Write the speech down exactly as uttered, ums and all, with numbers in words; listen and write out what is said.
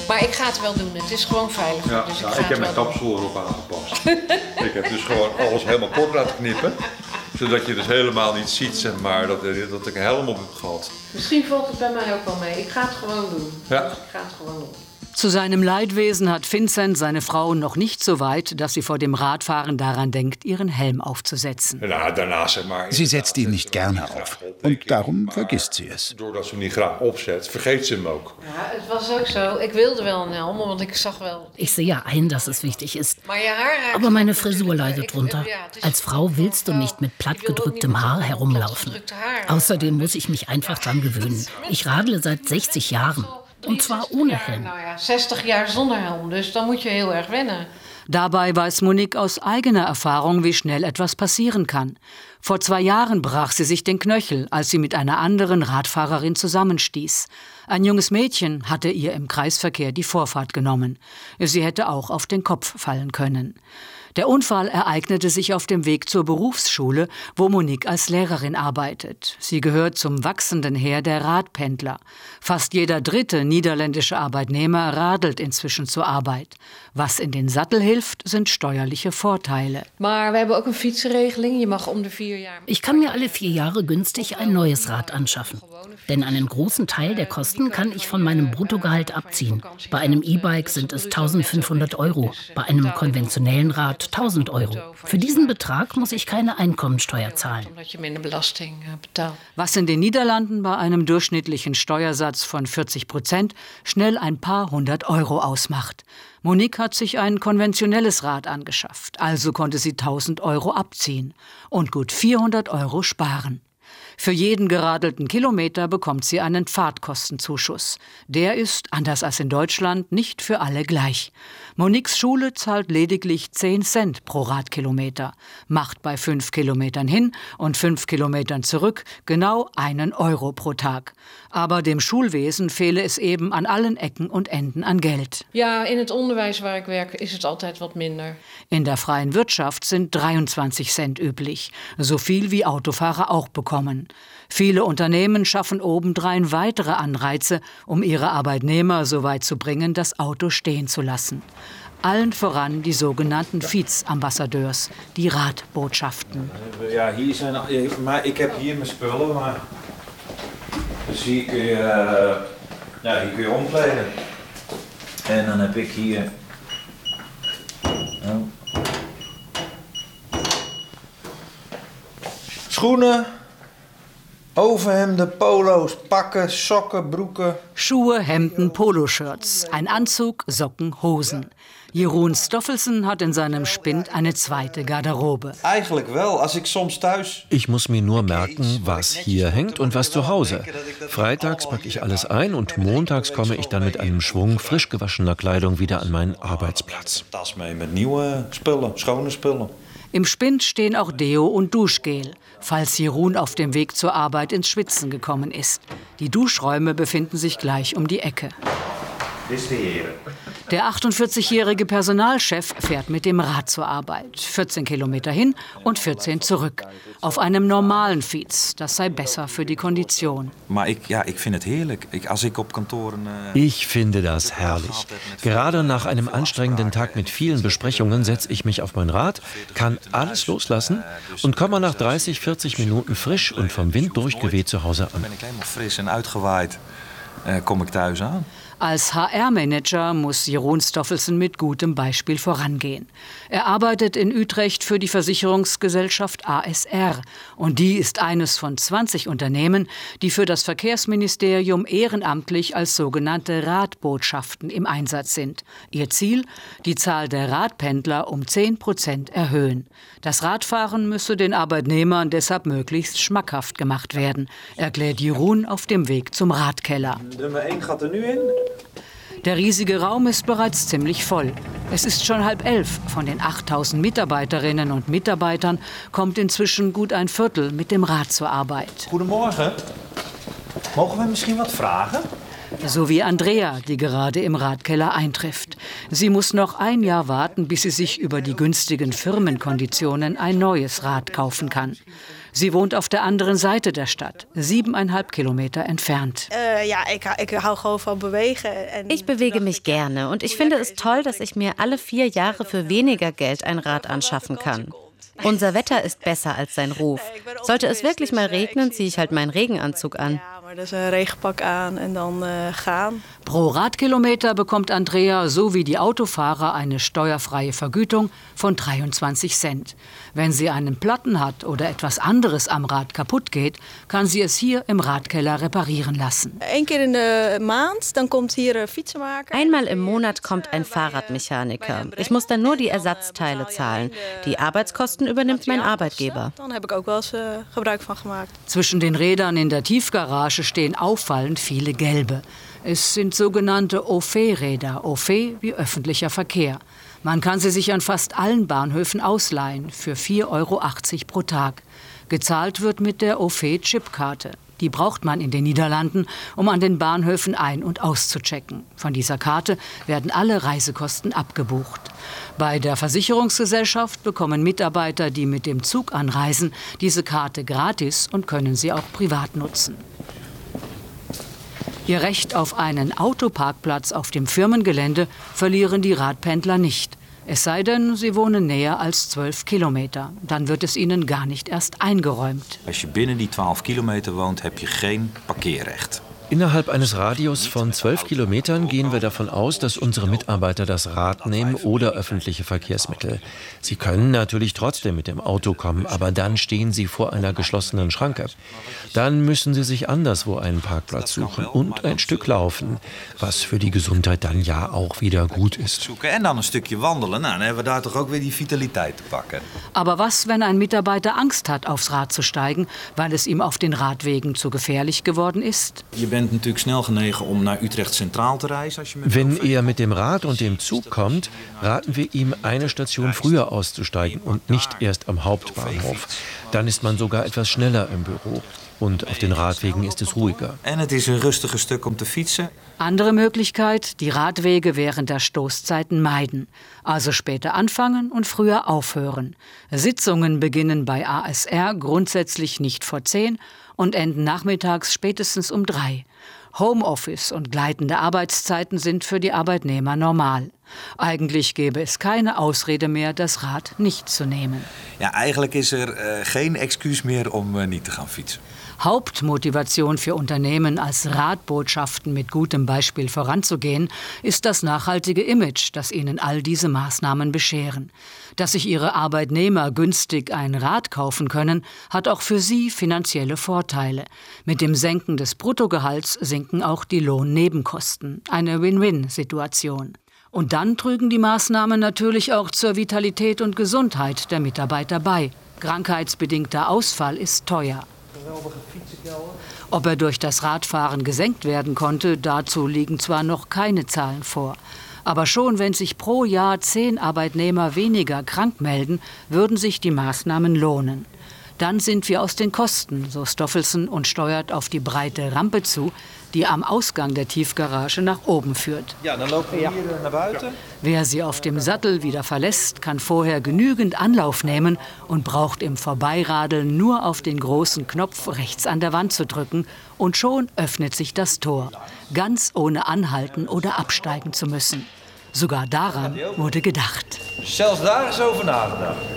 Maar ik ga het wel doen. Het is gewoon veilig. Ja, dus ik, nou, ga ik heb mijn wel kapsel erop aangepast. Ik heb dus gewoon alles helemaal kort laten knippen. Zodat je dus helemaal niet ziet, zeg maar, dat, dat ik een helm op heb gehad. Misschien valt het bij mij ook wel mee. Ik ga het gewoon doen. Ja. Dus ik ga het gewoon doen. Zu seinem Leidwesen hat Vincent seine Frau noch nicht so weit, dass sie vor dem Radfahren daran denkt, ihren Helm aufzusetzen. Ja, daarna, zeg maar, Sie setzt ihn nicht gerne auf und darum vergisst sie es. Doordat ze hem niet graag opzet, vergeet ze hem ook. Ja, het was ook zo. Ik wilde wel een helm, want ik zag wel... Ich sehe ein, dass es wichtig ist. Maar je haar raakt Aber meine natuurlijk- Frisur leidet drunter. Ja, het is- Als Frau willst du nicht mit plattgedrücktem Haar herumlaufen. Außerdem muss ich mich einfach dran gewöhnen. Ich radle seit sechzig Jahren. Und zwar ohne Helm. Nou ja, zestig jaar zonder helm, dus dan moet je heel erg wennen. Dabei weiß Monique aus eigener Erfahrung, wie schnell etwas passieren kann. Vor zwei Jahren brach sie sich den Knöchel, als sie mit einer anderen Radfahrerin zusammenstieß. Ein junges Mädchen hatte ihr im Kreisverkehr die Vorfahrt genommen. Sie hätte auch auf den Kopf fallen können. Der Unfall ereignete sich auf dem Weg zur Berufsschule, wo Monique als Lehrerin arbeitet. Sie gehört zum wachsenden Heer der Radpendler. Fast jeder dritte niederländische Arbeitnehmer radelt inzwischen zur Arbeit. Was in den Sattel hilft, sind steuerliche Vorteile. Maar we hebben ook een fietsenregeling. Je mag om de vier jaar... Ich kann mir alle vier Jahre günstig ein neues Rad anschaffen. Denn einen großen Teil der Kosten kann ich von meinem Bruttogehalt abziehen. Bei einem E-Bike sind es eintausendfünfhundert Euro, bei einem konventionellen Rad tausend Euro. Für diesen Betrag muss ich keine Einkommensteuer zahlen. Omdat je minder belasting eh, betaalt. Was in den Niederlanden bei einem durchschnittlichen Steuersatz von vierzig Prozent schnell ein paar hundert Euro ausmacht. Monique hat sich ein konventionelles Rad angeschafft, also konnte sie tausend Euro abziehen und gut vierhundert Euro sparen. Für jeden geradelten Kilometer bekommt sie einen Fahrtkostenzuschuss. Der ist, anders als in Deutschland, nicht für alle gleich. Moniques Schule zahlt lediglich zehn Cent pro Radkilometer, macht bei fünf Kilometern hin und fünf Kilometern zurück genau einen Euro pro Tag. Aber dem Schulwesen fehle es eben an allen Ecken und Enden an Geld. Ja, in het onderwijs waar ik werk is het altijd wat minder. In der freien Wirtschaft sind dreiundzwanzig Cent üblich, so viel wie Autofahrer auch bekommen. Viele Unternehmen schaffen obendrein weitere Anreize, um ihre Arbeitnehmer so weit zu bringen, das Auto stehen zu lassen. Allen voran die sogenannten Fietsambassadeurs, die Radbotschaften. Ja, hier zijn, maar ik heb hier mijn spullen, maar dus hier kun je, uh, ja, hier kun je omkleden. En dan heb ik hier, oh. Schoenen, overhemden, polo's, pakken, sokken, broeken. Schuhe, Hemden, Poloshirts, ein Anzug, Socken, Hosen. Jeroen Stoffelsen hat in seinem Spind eine zweite Garderobe. Eigenlijk wel, als ik soms thuis... Ich muss mir nur merken, was hier hängt und was zu Hause. Freitags packe ich alles ein und montags komme ich dann mit einem Schwung frisch gewaschener Kleidung wieder an meinen Arbeitsplatz. Tas mee met nieuwe spullen, schone spullen. Im Spind stehen auch Deo und Duschgel, falls Jeroen auf dem Weg zur Arbeit ins Schwitzen gekommen ist. Die Duschräume befinden sich gleich um die Ecke. Der achtundvierzigjährige Personalchef fährt mit dem Rad zur Arbeit. vierzehn Kilometer hin und vierzehn zurück. Auf einem normalen Fiets. Das sei besser für die Kondition. Maar ik, ja, ik vind het heerlijk. Ik, als ik op kantoren... Uh... Ich finde das herrlich. Gerade nach einem anstrengenden Tag mit vielen Besprechungen setze ich mich auf mein Rad, kann alles loslassen und komme nach dreißig, vierzig Minuten frisch und vom Wind durchgeweht zu Hause an. Ben ik helemaal fris en uitgewaaid, uh, kom ik thuis aan. Als H R-Manager muss Jeroen Stoffelsen mit gutem Beispiel vorangehen. Er arbeitet in Utrecht für die Versicherungsgesellschaft A S R. Und die ist eines von zwanzig Unternehmen, die für das Verkehrsministerium ehrenamtlich als sogenannte Radbotschaften im Einsatz sind. Ihr Ziel? Die Zahl der Radpendler um zehn Prozent erhöhen. Das Radfahren müsse den Arbeitnehmern deshalb möglichst schmackhaft gemacht werden, erklärt Jeroen auf dem Weg zum Radkeller. Nummer één gaat er nu in. Der riesige Raum ist bereits ziemlich voll. Es ist schon halb elf. Von den achttausend Mitarbeiterinnen und Mitarbeitern kommt inzwischen gut ein Viertel mit dem Rad zur Arbeit. Goedemorgen. Mogen wir misschien wat vragen? So wie Andrea, die gerade im Radkeller eintrifft. Sie muss noch ein Jahr warten, bis sie sich über die günstigen Firmenkonditionen ein neues Rad kaufen kann. Sie wohnt auf der anderen Seite der Stadt, siebeneinhalb Kilometer entfernt. Ich bewege mich gerne und ich finde es toll, dass ich mir alle vier Jahre für weniger Geld ein Rad anschaffen kann. Unser Wetter ist besser als sein Ruf. Sollte es wirklich mal regnen, ziehe ich halt meinen Regenanzug an. Pro Radkilometer bekommt Andrea so wie die Autofahrer eine steuerfreie Vergütung von dreiundzwanzig Cent. Wenn sie einen Platten hat oder etwas anderes am Rad kaputt geht, kann sie es hier im Radkeller reparieren lassen. Einmal im Monat kommt ein Fahrradmechaniker. Ich muss dann nur die Ersatzteile zahlen. Die Arbeitskosten übernimmt mein Arbeitgeber. Zwischen den Rädern in der Tiefgarage stehen auffallend viele gelbe. Es sind sogenannte Au fait-Räder, Au fait wie öffentlicher Verkehr. Man kann sie sich an fast allen Bahnhöfen ausleihen, für vier Euro achtzig pro Tag. Gezahlt wird mit der Au fait-Chipkarte. Die braucht man in den Niederlanden, um an den Bahnhöfen ein- und auszuchecken. Von dieser Karte werden alle Reisekosten abgebucht. Bei der Versicherungsgesellschaft bekommen Mitarbeiter, die mit dem Zug anreisen, diese Karte gratis und können sie auch privat nutzen. Ihr Recht auf einen Autoparkplatz auf dem Firmengelände verlieren die Radpendler nicht. Es sei denn, sie wohnen näher als zwölf Kilometer. Dann wird es ihnen gar nicht erst eingeräumt. Als je binnen die twaalf Kilometer woont, heb je geen parkeerrecht. Innerhalb eines Radius von zwölf Kilometern gehen wir davon aus, dass unsere Mitarbeiter das Rad nehmen oder öffentliche Verkehrsmittel. Sie können natürlich trotzdem mit dem Auto kommen, aber dann stehen sie vor einer geschlossenen Schranke. Dann müssen sie sich anderswo einen Parkplatz suchen und ein Stück laufen, was für die Gesundheit dann ja auch wieder gut ist. En dan een stukje wandelen, nou, dan hebben we daar toch ook weer die vitaliteit te pakken. Aber was, wenn ein Mitarbeiter Angst hat, aufs Rad zu steigen, weil es ihm auf den Radwegen zu gefährlich geworden ist? bent natuurlijk snel genegen om naar Utrecht Centraal te reizen. Als je met Wenn er mit dem Rad und dem Zug kommt, raten wir ihm, eine Station früher auszusteigen und nicht erst am Hauptbahnhof. Dann ist man sogar etwas schneller im Büro. Und auf den Radwegen ist es ruhiger. En het is een rustiger stuk om te fietsen. Andere Möglichkeit, die Radwege während der Stoßzeiten meiden. Also später anfangen und früher aufhören. Sitzungen beginnen bei A S R grundsätzlich nicht vor zehn und enden nachmittags spätestens um drei. Homeoffice und gleitende Arbeitszeiten sind für die Arbeitnehmer normal. Eigentlich gäbe es keine Ausrede mehr, das Rad nicht zu nehmen. Ja, eigenlijk is er uh, geen excuus meer om uh, niet te gaan fietsen. Hauptmotivation für Unternehmen, als Radbotschaften mit gutem Beispiel voranzugehen, ist das nachhaltige Image, das ihnen all diese Maßnahmen bescheren. Dass sich ihre Arbeitnehmer günstig ein Rad kaufen können, hat auch für sie finanzielle Vorteile. Mit dem Senken des Bruttogehalts sinken auch die Lohnnebenkosten. Eine Win-Win-Situation. Und dann trügen die Maßnahmen natürlich auch zur Vitalität und Gesundheit der Mitarbeiter bei. Krankheitsbedingter Ausfall ist teuer. Ob er durch das Radfahren gesenkt werden konnte, dazu liegen zwar noch keine Zahlen vor. Aber schon wenn sich pro Jahr zehn Arbeitnehmer weniger krank melden, würden sich die Maßnahmen lohnen. Dann sind wir aus den Kosten, so Stoffelsson und steuert auf die breite Rampe zu, die am Ausgang der Tiefgarage nach oben führt. Ja, dann lopen wir hier naar buiten. Wer sie auf dem Sattel wieder verlässt, kann vorher genügend Anlauf nehmen und braucht im Vorbeiradeln nur auf den großen Knopf rechts an der Wand zu drücken und schon öffnet sich das Tor, ganz ohne anhalten oder absteigen zu müssen. Sogar daran wurde gedacht. Zelfs daar is over nagedacht.